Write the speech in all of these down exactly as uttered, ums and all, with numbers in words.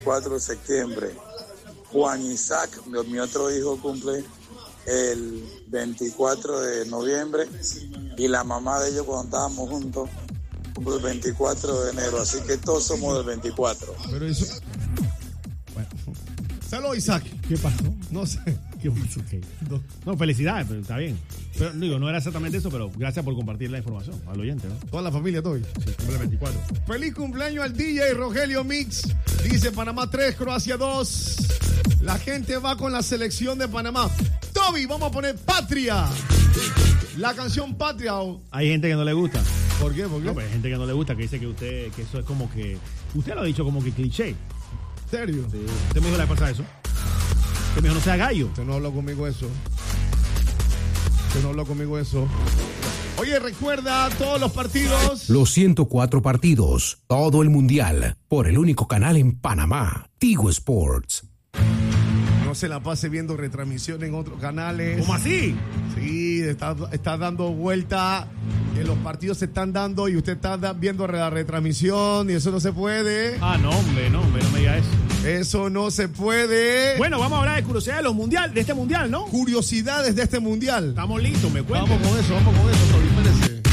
cuatro de septiembre. Juan Isaac, mi, mi otro hijo, cumple el veinticuatro de noviembre y la mamá de ellos cuando estábamos juntos cumple el veinticuatro de enero, así que todos somos del veinticuatro. Pero eso... Bueno. Saludos, Isaac. ¿Qué pasó? No sé. ¿Qué pasó? Okay. No. no, felicidades, pero está bien. Pero digo, no era exactamente eso, pero gracias por compartir la información al oyente, ¿no? Toda la familia, Toby. Sí, cumple el veinticuatro. Feliz cumpleaños al D J Rogelio Mix. Dice Panamá tres, Croacia dos. La gente va con la selección de Panamá. Toby, vamos a poner Patria. La canción Patria. Hay gente que no le gusta. ¿Por qué? ¿Por qué? No, pero hay gente que no le gusta, que dice que usted, que eso es como que... Usted lo ha dicho como que cliché. ¿En serio? Sí. Usted me dijo la cosa de eso. Usted me dijo no sea gallo. Usted no habló conmigo eso. Usted no habló conmigo eso. Oye, recuerda todos los partidos. Los ciento cuatro partidos, todo el mundial, por el único canal en Panamá, Tigo Sports. No se la pase viendo retransmisión en otros canales. ¿Cómo así? Sí, está, está dando vuelta, que los partidos se están dando y usted está viendo la retransmisión y eso no se puede. Ah, no, hombre, no, hombre, no me diga eso. Eso no se puede. Bueno, vamos a hablar de curiosidades de los mundial, de este mundial, ¿no? Curiosidades de este mundial. Estamos listos, me cuento. Vamos con eso, vamos con eso, Toby,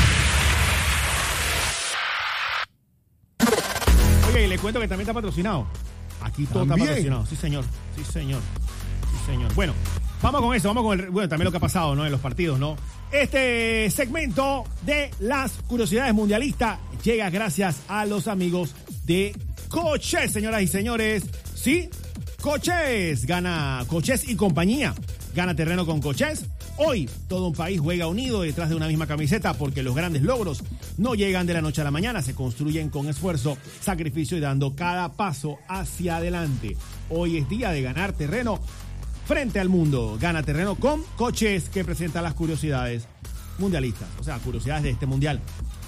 espérese. Oye, y le cuento que también está patrocinado. Aquí todo ¿También? está patrocinado. Sí, señor. Sí, señor. Sí, señor. Bueno, vamos con eso. Vamos con el, bueno, también lo que ha pasado, ¿no? En los partidos, ¿no? Este segmento de las curiosidades mundialistas llega gracias a los amigos de Coches, señoras y señores. Sí, Coches. Gana Coches y compañía. Gana terreno con Coches. Hoy todo un país juega unido detrás de una misma camiseta porque los grandes logros no llegan de la noche a la mañana, se construyen con esfuerzo, sacrificio y dando cada paso hacia adelante. Hoy es día de ganar terreno frente al mundo. Gana terreno con Coches, que presenta las curiosidades mundialistas, o sea, curiosidades de este mundial.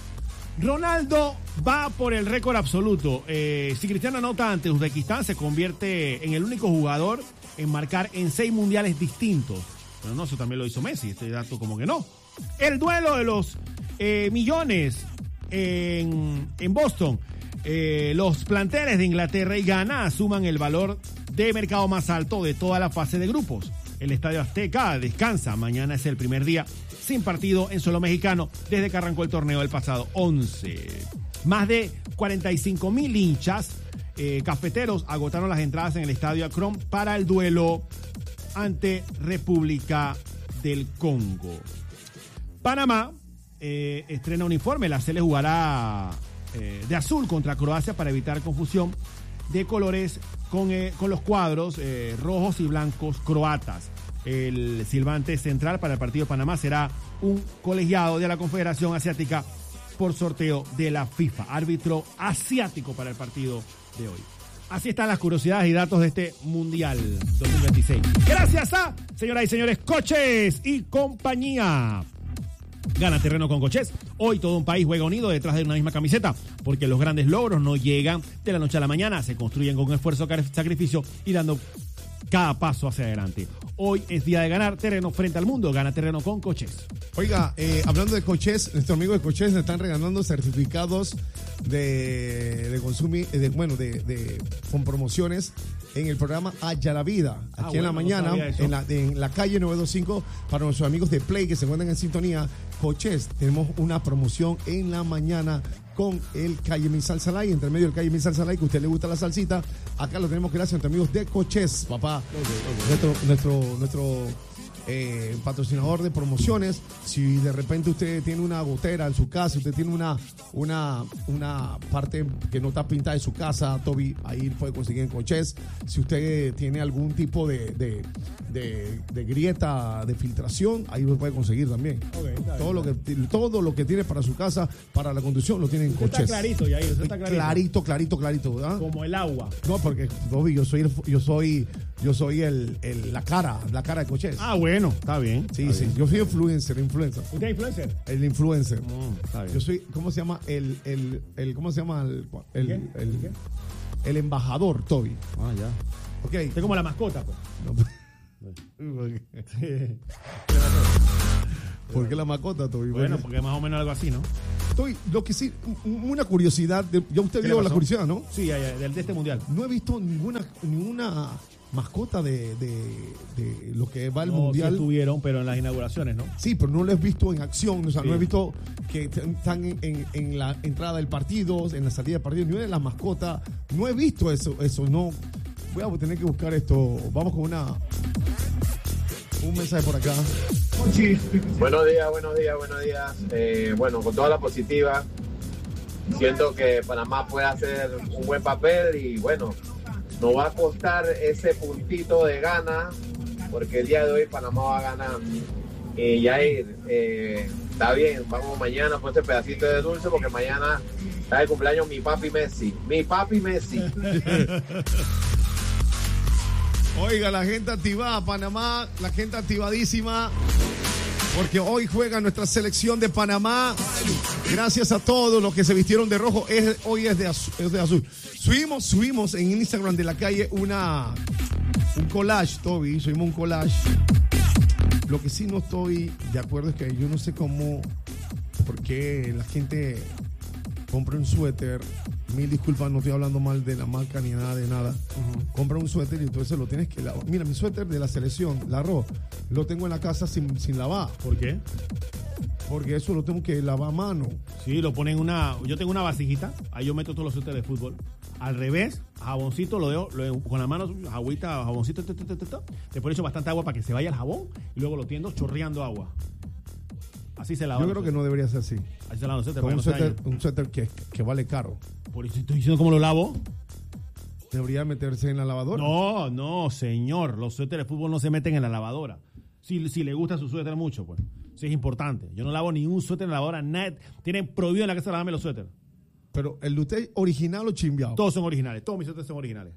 Ronaldo va por el récord absoluto. Eh, si Cristiano anota ante Uzbekistán, se convierte en el único jugador en marcar en seis mundiales distintos. Pero no, eso también lo hizo Messi, este dato como que no. El duelo de los eh, millones en, en Boston. Eh, los planteles de Inglaterra y Ghana suman el valor de mercado más alto de toda la fase de grupos. El Estadio Azteca descansa. Mañana es el primer día sin partido en suelo mexicano desde que arrancó el torneo el pasado once. Más de cuarenta y cinco mil hinchas eh, cafeteros agotaron las entradas en el Estadio Akron para el duelo ante República del Congo. Panamá eh, estrena uniforme. La Sele jugará eh, de azul contra Croacia para evitar confusión de colores con, eh, con los cuadros eh, rojos y blancos croatas. El silbante central para el partido de Panamá será un colegiado de la Confederación Asiática por sorteo de la FIFA. Árbitro asiático para el partido de hoy. Así están las curiosidades y datos de este Mundial dos mil veintiséis. Gracias a, señoras y señores, Coches y compañía. Gana terreno con Coches. Hoy todo un país juega unido detrás de una misma camiseta, porque los grandes logros no llegan de la noche a la mañana, se construyen con esfuerzo, sacrificio y dando cada paso hacia adelante. Hoy es día de ganar terreno frente al mundo. Gana terreno con Coches. Oiga, eh, hablando de Coches, nuestros amigos de Coches nos están regalando certificados de, de consumir, de, bueno, de, de, con promociones en el programa Haya la Vida, aquí ah, en bueno, la mañana, no en, la, en la calle novecientos veinticinco, para nuestros amigos de Play que se encuentran en sintonía. Coches, tenemos una promoción en la mañana con el Calle Mi Salsa Light, entre medio del Calle Mi Salsa Light, que a usted le gusta la salsita. Acá lo tenemos gracias a nuestros amigos de Coches, papá. Okay, okay. Nuestro, nuestro, nuestro eh, patrocinador de promociones. Si de repente usted tiene una gotera en su casa, usted tiene una, una, una parte que no está pintada en su casa, Toby, ahí puede conseguir en Coches. Si usted tiene algún tipo de, de, de, de grieta de filtración, ahí lo puede conseguir también. Okay, todo, lo que, todo lo que tiene para su casa, para la conducción, lo tiene en Coches. Está clarito, ya, eso está clarito. Clarito, clarito, clarito, ¿verdad? Como el agua. No, porque Toby, yo soy el, yo soy yo soy el, el la cara, la cara de Coches. Ah, bueno, está bien. Sí, está sí, bien. Yo soy influencer, influencer. ¿Usted es influencer? El influencer. Mm, está bien. Yo soy, ¿cómo se llama? El, el, el ¿cómo se llama? El, el, ¿Qué? el, ¿Qué? el embajador, Toby. Ah, ya. Ok. Usted es como la mascota, pues. No. ¿Por qué la mascota, Toby? Bueno, porque más o menos algo así, ¿no? Toby, lo que sí, una curiosidad, de, ya usted vio la curiosidad, ¿no? Sí, ya, ya, del de este mundial. No he visto ninguna ninguna mascota de, de, de lo que va el no, mundial. Sí estuvieron, pero en las inauguraciones, ¿no? Sí, pero no lo he visto en acción, o sea, sí. no he visto que están en, en, en la entrada del partido, en la salida del partido, ni una de las mascotas. No he visto eso, eso, no. Voy a tener que buscar esto. Vamos con una un mensaje por acá. Buenos días, buenos días, buenos días. Eh, bueno, con toda la positiva, siento que Panamá puede hacer un buen papel y bueno, nos va a costar ese puntito de gana, porque el día de hoy Panamá va a ganar. Y Yair, eh, está bien, vamos mañana por este pedacito de dulce, porque mañana está de cumpleaños mi papi Messi. Mi papi Messi. Oiga, la gente activada, Panamá, la gente activadísima, porque hoy juega nuestra selección de Panamá. Gracias a todos los que se vistieron de rojo. Es, hoy es de, azul, es de azul. Subimos, subimos en Instagram de la calle una un collage, Toby. Subimos un collage. Lo que sí no estoy de acuerdo es que yo no sé cómo, por qué la gente compra un suéter. Mil disculpas, no estoy hablando mal de la marca ni nada de nada. Uh-huh. Compra un suéter y entonces lo tienes que lavar. Mira, mi suéter de la selección, la arroz, lo tengo en la casa sin, sin lavar. ¿Por qué? Porque eso lo tengo que lavar a mano. Sí, lo ponen en una... Yo tengo una vasijita, ahí yo meto todos los suéteres de fútbol. Al revés, jaboncito, lo dejo, lo dejo con la mano, agüita, jaboncito, te, te, te, te, te. Después echo bastante agua para que se vaya el jabón y luego lo tiendo chorreando agua. Así se lava. Yo creo que no debería ser así. Así se lava los suéteres. Con un, no suéter, un suéter que, que vale caro. Por eso estoy diciendo cómo lo lavo. ¿Debería meterse en la lavadora? No, no, señor. Los suéteres de fútbol no se meten en la lavadora. Si, si le gusta su suéter mucho, pues. Sí, es importante. Yo no lavo ni un suéter en la lavadora. Nadie, tienen prohibido en la casa lavarme los suéteres. Pero el de usted, ¿original o chimbeado? Todos son originales. Todos mis suéteres son originales.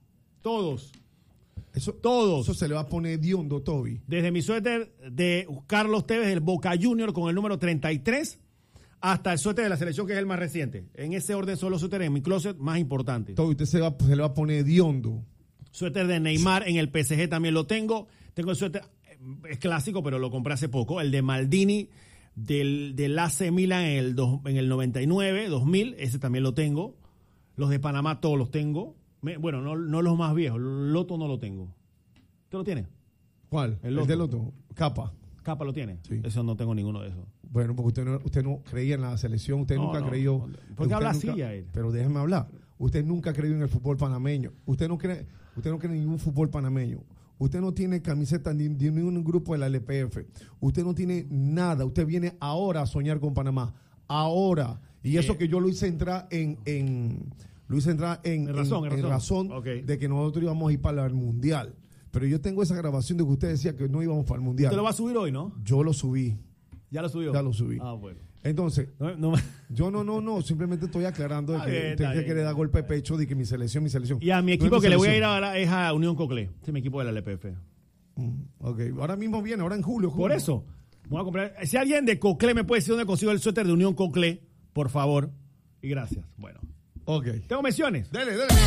Todos. Eso, Todos. Eso se le va a poner hediondo, Toby. Desde mi suéter de Carlos Tevez, el Boca Junior, con el número treinta y tres, hasta el suéter de la selección, que es el más reciente. En ese orden son los suéteres en mi closet más importantes. Toby, usted se, va, se le va a poner hediondo. Suéter de Neymar en el P S G también lo tengo. Tengo el suéter, es clásico, pero lo compré hace poco. El de Maldini del, del A C Milan en el, dos, en el noventa y nueve, dos mil, ese también lo tengo. Los de Panamá todos los tengo. Me, bueno, no, no los más viejos. Loto no lo tengo. ¿Usted lo tiene? ¿Cuál? El, el de Loto. Capa. Capa lo tiene. Sí. Eso no tengo ninguno de esos. Bueno, porque usted no, usted no creía en la selección, usted no, nunca no, creyó. No. ¿Por qué habla así a él? Pero déjeme hablar. Usted nunca creyó en el fútbol panameño. Usted no cree, usted no cree en ningún fútbol panameño. Usted no tiene camiseta ni de ningún grupo de la L P F. Usted no tiene nada. Usted viene ahora a soñar con Panamá. Ahora. Y eso que yo lo hice entrar en, en lo hice entrar en, en razón, en, en en razón. razón Okay. de que nosotros íbamos a ir para el Mundial. Pero yo tengo esa grabación de que usted decía que no íbamos para el Mundial. ¿Usted lo va a subir hoy, no? Yo lo subí. ¿Ya lo subió? Ya lo subí. Ah, bueno. Entonces, no, no. yo no, no, no, simplemente estoy aclarando de que bien, usted quiere dar golpe de pecho de que mi selección, mi selección. Y a mi equipo no que mi le voy a selección. ir ahora es a Unión Coclé. Este es mi equipo de la L P F. Mm, ok, ahora mismo viene, ahora en julio. julio. Por eso, voy a comprar. Si alguien de Coclé me puede decir dónde consigo el suéter de Unión Coclé, por favor. Y gracias. Bueno. Ok. ¿Tengo menciones? Dele, dele.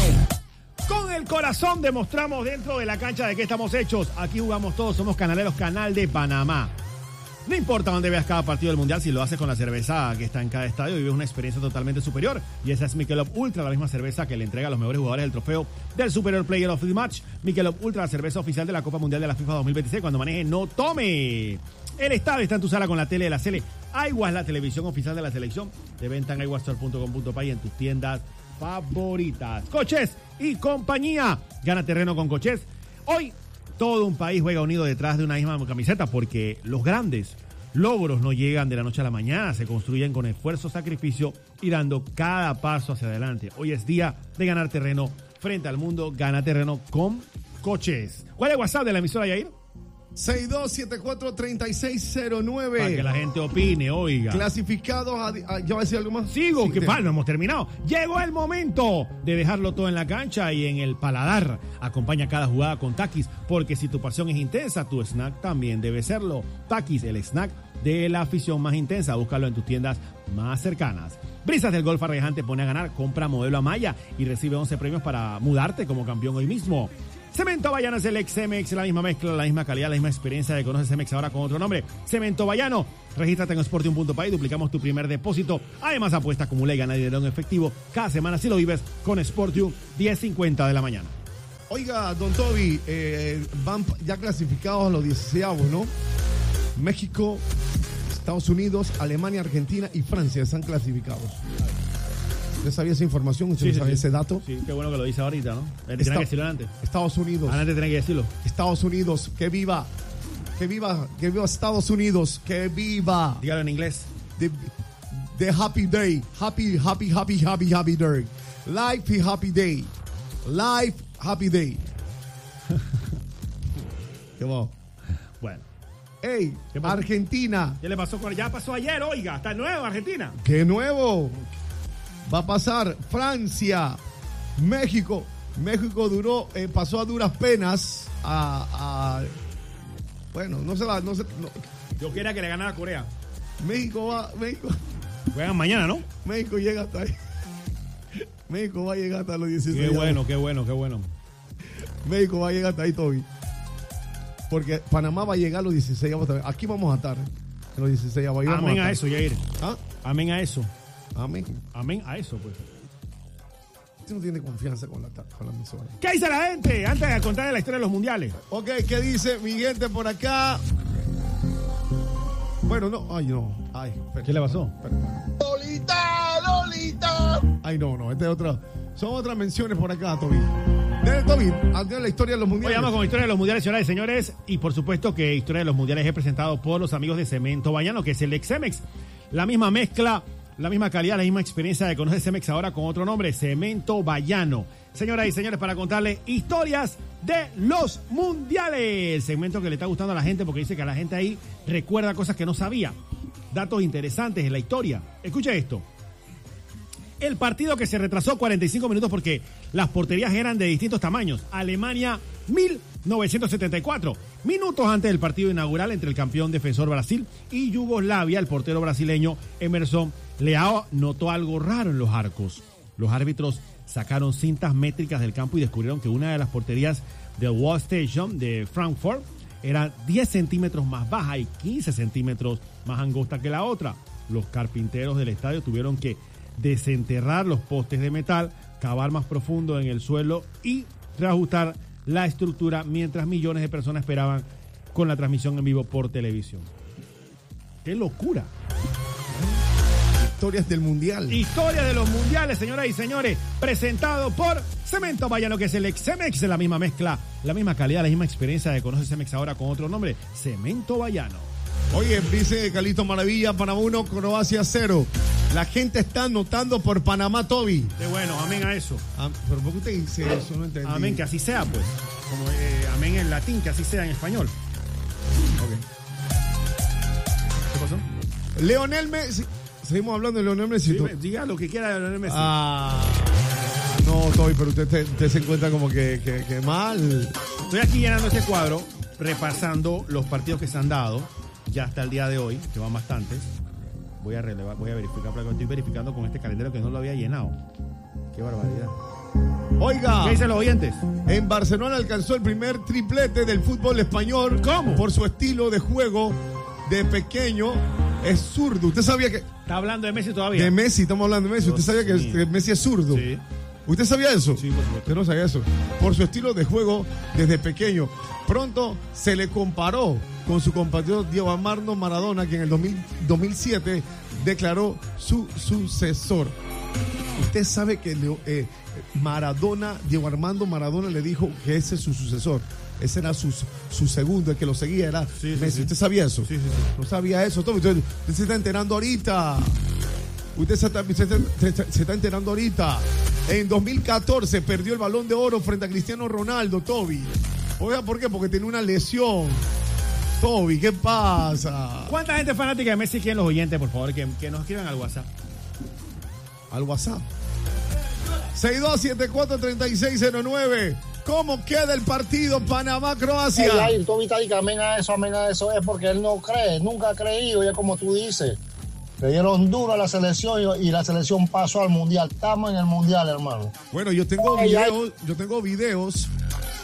Con el corazón demostramos dentro de la cancha de qué estamos hechos. Aquí jugamos todos, somos Canaleros, Canal de Panamá. No importa dónde veas cada partido del Mundial, si lo haces con la cerveza que está en cada estadio, vives una experiencia totalmente superior. Y esa es Michelob Ultra, la misma cerveza que le entrega a los mejores jugadores el trofeo del Superior Player of the Match. Michelob Ultra, la cerveza oficial de la Copa Mundial de la FIFA dos mil veintiséis. Cuando maneje, no tome. El estadio está en tu sala con la tele de la Cele. iWatch, la televisión oficial de la selección. De venta en i watch store punto com punto p y en tus tiendas favoritas. Coches y compañía. Gana terreno con Coches. Hoy todo un país juega unido detrás de una misma camiseta, porque los grandes logros no llegan de la noche a la mañana, se construyen con esfuerzo, sacrificio y dando cada paso hacia adelante. Hoy es día de ganar terreno frente al mundo. Gana terreno con Coches. ¿Cuál es el WhatsApp de la emisora, Yair? seis dos siete cuatro, tres seis cero nueve. Para que la gente opine, oiga. Clasificados a, a- ¿ya va a decir algo más? Sigo, Sí, que te- pal, no hemos terminado. Llegó el momento de dejarlo todo en la cancha y en el paladar. Acompaña cada jugada con Takis, porque si tu pasión es intensa, tu snack también debe serlo. Takis, el snack de la afición más intensa. Búscalo en tus tiendas más cercanas. Brisas del Golf Arrejante pone a ganar. Compra modelo Amaya y recibe once premios para mudarte como campeón hoy mismo. Cemento Bayano es el ex Cemex, la misma mezcla, la misma calidad, la misma experiencia de conocer Cemex ahora con otro nombre. Cemento Bayano. Regístrate en sportium punto pay y duplicamos tu primer depósito. Además, apuesta, acumula y gana dinero en efectivo cada semana si lo vives con Sportium, diez cincuenta de la mañana. Oiga, don Toby, eh, van ya clasificados a los dieciséis, ¿no? México, Estados Unidos, Alemania, Argentina y Francia están clasificados. ¿Usted sabía esa información? ¿Usted Sí, no sí, sabía sí. ese dato? Sí, qué bueno que lo dice ahorita, ¿no? Tenía Esta- que decirlo antes. Estados Unidos. Antes tenía que decirlo. Estados Unidos, que viva. Que viva, que viva Estados Unidos, que viva. Dígalo en inglés. The, the happy day. Happy, happy, happy, happy, happy day. Life is happy day. Life, happy day. ¿Qué va? Bueno. Ey, ¿Qué pasó? Argentina. ¿Qué le pasó con ya pasó ayer, oiga? Está nuevo Argentina. ¡Qué nuevo! Va a pasar Francia, México. México duró, eh, pasó a duras penas a, a- bueno, no se va, no se, no. Yo quería que le ganara a Corea. México va, México, Juegan mañana, ¿no? México llega hasta ahí. México va a llegar hasta los dieciséis. Qué bueno, qué bueno, qué bueno. México va a llegar hasta ahí, Toby. Porque Panamá va a llegar a los dieciséis. Aquí vamos a estar en los dieciséis. Ahí vamos Amén a estar. eso, Yair. ¿Ah? Amén a eso. Amén. Amén a eso, pues. Usted no tiene confianza con la, con la emisora. ¿Qué dice la gente antes de contar la historia de los mundiales? Ok, ¿qué dice mi gente por acá? Bueno, no, ay, no. Ay, espera. ¿Qué le pasó? Lolita, Lolita. Ay, no, no, esta es otra. Son otras menciones por acá, Toby. Dale, Toby, antes de la historia de los Hoy mundiales. vamos con Historia de los Mundiales, señoras y señores. Y por supuesto que Historia de los Mundiales es presentado por los amigos de Cemento Bayano, que es el ex Cemex. La misma mezcla, la misma calidad, la misma experiencia de conocer Cemex ahora con otro nombre, Cemento Bayano. Señoras y señores, para contarles historias de los mundiales. El segmento que le está gustando a la gente porque dice que a la gente ahí recuerda cosas que no sabía. Datos interesantes en la historia. Escuche esto. El partido que se retrasó cuarenta y cinco minutos porque las porterías eran de distintos tamaños. Alemania, mil novecientos setenta y cuatro. Minutos antes del partido inaugural entre el campeón defensor Brasil y Yugoslavia, el portero brasileño Emerson Leao notó algo raro en los arcos. Los árbitros sacaron cintas métricas del campo y descubrieron que una de las porterías del Wall Station de Frankfurt era diez centímetros más baja y quince centímetros más angosta que la otra. Los carpinteros del estadio tuvieron que desenterrar los postes de metal, cavar más profundo en el suelo y reajustar la estructura mientras millones de personas esperaban con la transmisión en vivo por televisión. ¡Qué locura! Historias del mundial. Historia de los mundiales, señoras y señores, presentado por Cemento Bayano, que es el ex Cemex, de la misma mezcla, la misma calidad, la misma experiencia de conocer Cemex ahora con otro nombre, Cemento Bayano. Oye, dice Calito Maravilla, Panamá uno, Croacia cero. La gente está anotando por Panamá, Toby. Qué bueno, amén a eso. Ah, pero ¿por qué usted dice eso? No entendí. Amén, que así sea, pues. Como eh, amén en latín, que así sea en español. ¿Qué pasó? Leonel Messi. Seguimos hablando de Leonel Messi. Dime, diga lo que quiera de Leonel Messi. Ah, no, Toby, pero usted, usted, usted se encuentra como que, que, que mal. Estoy aquí llenando este cuadro, repasando los partidos que se han dado, ya hasta el día de hoy, que van bastantes. Voy a relevar, voy a verificar, porque estoy verificando con este calendario que no lo había llenado. Qué barbaridad. Oiga, ¿Qué dicen los oyentes? en Barcelona alcanzó el primer triplete del fútbol español. ¿Cómo? Por su estilo de juego de pequeño. Es zurdo. ¿Usted sabía que ¿Está hablando de Messi todavía? de Messi, estamos hablando de Messi? ¿Usted Dios sabía que, mío. que Messi es zurdo? Sí. ¿Usted sabía eso? Sí, por supuesto. Usted no sabía eso. Por su estilo de juego desde pequeño. Pronto se le comparó con su compatriota Diego Armando Maradona, que en el dos mil, dos mil siete declaró su sucesor. Usted sabe que Leo- eh, Maradona, Diego Armando Maradona le dijo que ese es su sucesor. Ese era su, su segundo, el que lo seguía era Sí, sí, Messi. sí. ¿Usted sabía eso? Sí, sí, sí. No sabía eso. Tommy. Usted, usted se está enterando ahorita. Usted se está, se, está, se- se está enterando ahorita. En dos mil catorce perdió el Balón de Oro frente a Cristiano Ronaldo, Toby. Oiga, ¿por qué? Porque tenía una lesión. Toby, ¿qué pasa? ¿Cuánta gente fanática de Messi quieren los oyentes, por favor? Que, que nos escriban al WhatsApp. Al WhatsApp. seis dos siete cuatro, tres seis cero nueve. ¿Cómo queda el partido Panamá-Croacia? El Jair, tú ahorita dices amén a eso, amén a eso, es porque él no cree, nunca ha creído, ya como tú dices. Le dieron duro a la selección y, y la selección pasó al mundial. Estamos en el mundial, hermano. Bueno, yo tengo Ey, videos, yo tengo videos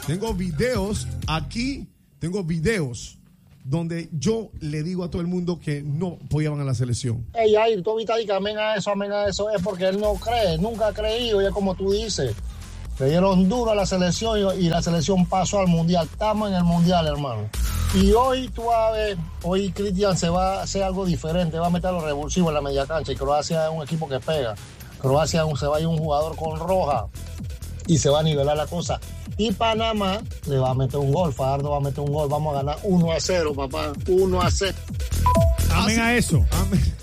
Tengo videos aquí, tengo videos donde yo le digo a todo el mundo que no apoyaban a la selección. Ey, Jair, tú ahorita dices amén a eso, amén a eso, es porque él no cree, nunca ha creído, ya como tú dices. Le dieron duro a la selección y, y la selección pasó al mundial. Estamos en el mundial, hermano. Y hoy tú vas a ver, hoy Cristian se va a hacer algo diferente, va a meter los revulsivos en la media cancha y Croacia es un equipo que pega. Croacia se va a ir un jugador con roja y se va a nivelar la cosa. Y Panamá le va a meter un gol, Fajardo va a meter un gol, vamos a ganar uno a cero, papá, uno a cero. Amén a eso. Amén.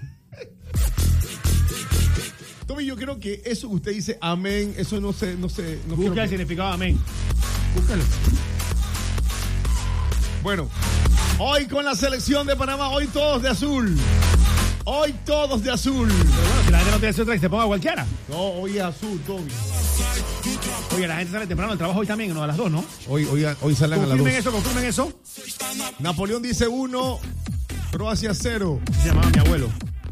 Tommy, yo creo que eso que usted dice, amén, eso no sé, no sé. No Busca que... el significado de amén. Búscalo. Bueno, hoy con la selección de Panamá, hoy todos de azul. Hoy todos de azul. Pero bueno, si la gente no tiene otra que se ponga cualquiera. No, hoy es azul, Tommy. Oye, la gente sale temprano del trabajo hoy también, no a las dos, ¿no? Hoy, hoy, hoy salen a las dos. Confirmen eso, confirmen eso. Napoleón dice uno, Croacia cero. Se llamaba mi abuelo.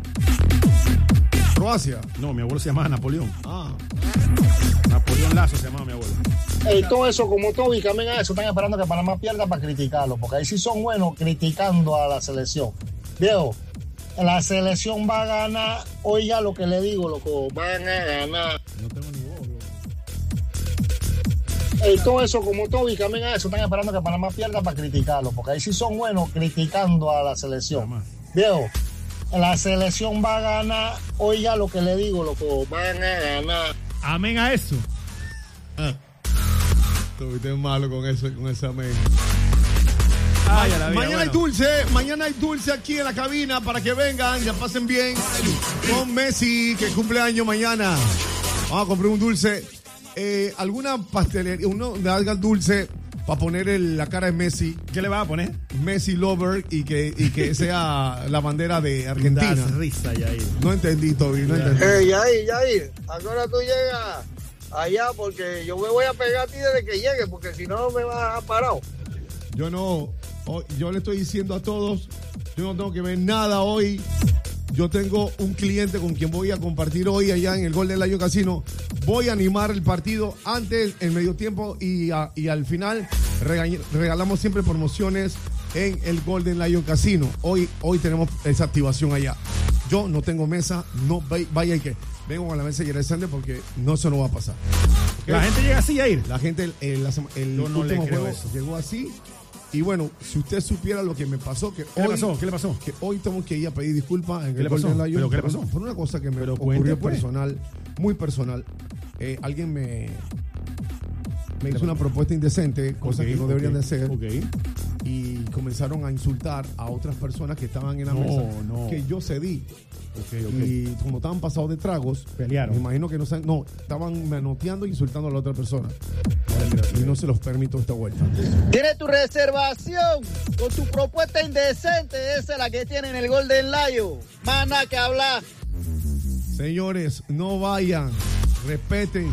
Croacia. No, mi abuelo se llamaba Napoleón. Ah. Napoleón Lazo se llamaba mi abuelo. Ey, todo eso como Toby, que amén a eso, están esperando que Panamá pierda para criticarlo, porque ahí sí son buenos criticando a la selección. Viejo, la selección va a ganar, oiga lo que le digo, loco, van a ganar. No tengo ni voz, loco. Ey, todo eso como Toby, que amén a eso, están esperando que Panamá pierda para criticarlo, porque ahí sí son buenos criticando a la selección. Viejo, la selección va a ganar, oiga lo que le digo, loco, van a ganar. Amén a eso. Ah. Estuviste malo con eso, con ese amén. Ay, a la vida, mañana bueno. hay dulce, mañana hay dulce aquí en la cabina para que vengan, ya pasen bien con Messi, que cumple año mañana. Vamos a comprar un dulce. Eh, ¿Alguna pastelería, uno de alga dulce para poner el, la cara de Messi? ¿Qué le vas a poner? Messi Lover y que, y que sea la bandera de Argentina. Das risa, Yair. No entendí, Toby, no entendí. Hey, Yair, Yair, ahora tú llegas allá porque yo me voy a pegar a ti desde que llegue, porque si no me vas a parar. Yo no, oh, yo le estoy diciendo a todos, yo no tengo que ver nada hoy. Yo tengo un cliente con quien voy a compartir hoy allá en el Golden Lion Casino. Voy a animar el partido antes, en medio tiempo y, a, y al final regal, regalamos siempre promociones en el Golden Lion Casino. Hoy, hoy tenemos esa activación allá. Yo no tengo mesa, no vaya y que vengo con la mesa interesante porque no, eso no va a pasar. ¿Okay? La gente llega así, Yair. La gente, el, el, el Yo no le último creo juego eso. llegó así. Y bueno, si usted supiera lo que me pasó, que ¿Qué hoy, le pasó? ¿Qué le pasó? que hoy tengo que ir a pedir disculpas en ¿Qué el le pasó? Golden Lion. ¿Pero qué le por- pasó? Por una cosa que me Pero ocurrió cuente, pues. personal, muy personal. Eh, alguien me, me hizo una propuesta indecente, cosa Ok, que no deberían ok, de hacer. Ok. Y comenzaron a insultar a otras personas que estaban en la No, mesa, no. que yo cedí. Ok, ok. Y como estaban pasados de tragos, Pelearon. me imagino que no saben, no, estaban manoteando e insultando a la otra persona. Y no se los permito esta vuelta. Tienes tu reservación con tu propuesta indecente, esa es la que tiene en el Golden Lion. Más nada que hablar. Señores, no vayan, respeten.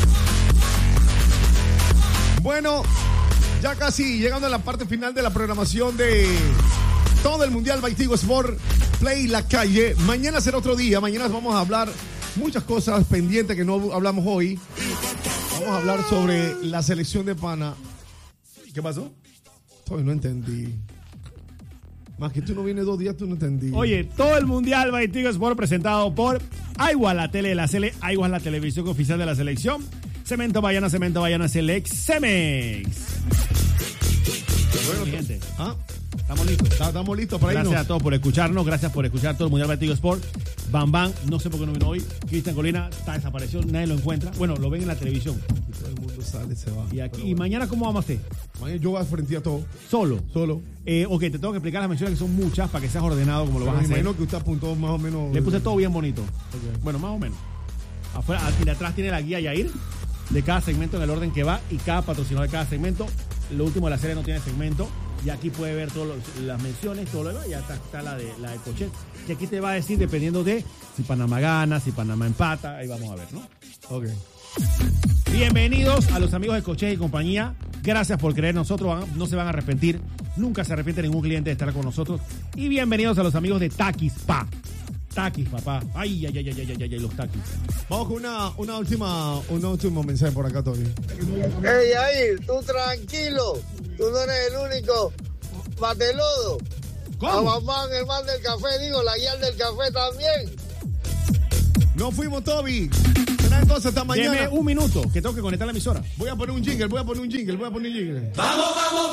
Bueno, ya casi llegando a la parte final de la programación de todo el Mundial by Tigo Sport, Play La Calle. Mañana será otro día, mañana vamos a hablar muchas cosas pendientes que no hablamos hoy. Vamos a hablar sobre la selección de Pana. ¿Qué pasó? Todavía no entendí. Más que tú no vienes dos días, tú no entendí. Oye, todo el Mundial by Tigo Sport presentado por Aigua, la tele de la Cele. Aigua es la televisión oficial de la selección. Cemento Bayana, Cemento Bayana Selex, Cemex. Bueno, mi gente, ¿Ah? estamos listos. ¿Está- ¿Estamos listos para Gracias irnos? a todos por escucharnos, gracias por escuchar todo el Mundial by Tigo Sport. Bam Bam, no sé por qué no vino hoy. Cristian Colina está desapareció, nadie lo encuentra. Bueno, lo ven en la televisión. Y todo el mundo sale, se va. Y aquí, Pero y bueno. mañana, ¿cómo vamos a hacer? Mañana yo voy a frente a todo, Solo. solo. Eh, ok, te tengo que explicar las menciones que son muchas para que seas ordenado como lo Pero vas a me hacer. imagino que usted apuntó más o menos. Le puse todo bien bonito. Ok. Bueno, más o menos. Afuera, aquí de atrás tiene la guía Yair de cada segmento en el orden que va y cada patrocinador de cada segmento. Lo último de la serie no tiene segmento. Y aquí puede ver todas las menciones, todo lo demás. Y acá está la de la de Cochet. Que aquí te va a decir dependiendo de si Panamá gana, si Panamá empata. Ahí vamos a ver, ¿no? Ok. Bienvenidos a los amigos de Cochet y compañía. Gracias por creer en nosotros. Van- No se van a arrepentir. Nunca se arrepiente ningún cliente de estar con nosotros. Y bienvenidos a los amigos de Takis Spa. Taquis, papá. Ay, ay, ay, ay, ay, ay, ay, los taquis. Vamos con una, una última, un último mensaje por acá, Tony. Hey, Yair, tú tranquilo. Tú no eres el único matelodo. ¿Cómo? A mamá, el man del café, digo, la guía del café también. Nos fuimos, Toby. Será entonces hasta mañana. Deme un minuto, que tengo que conectar la emisora. Voy a poner un jingle, voy a poner un jingle, voy a poner un jingle. Vamos, vamos.